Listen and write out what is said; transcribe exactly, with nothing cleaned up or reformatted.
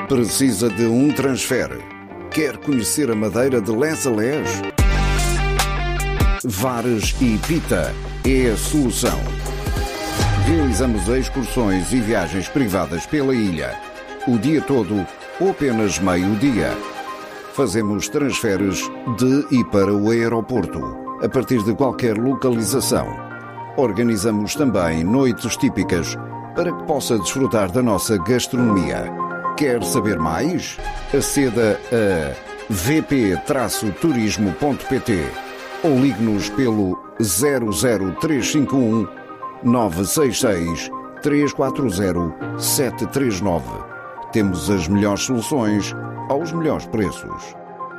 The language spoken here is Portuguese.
Precisa de um transfer? Quer conhecer a Madeira de les a les? Vares e Pita é a solução. Realizamos excursões e viagens privadas pela ilha, o dia todo ou apenas meio-dia. Fazemos transferes de e para o aeroporto, a partir de qualquer localização. Organizamos também noites típicas para que possa desfrutar da nossa gastronomia. Quer saber mais? Aceda a v p turismo ponto p t ou ligue-nos pelo zero zero três cinco um nove seis seis três quatro zero sete três nove. Temos as melhores soluções aos melhores preços.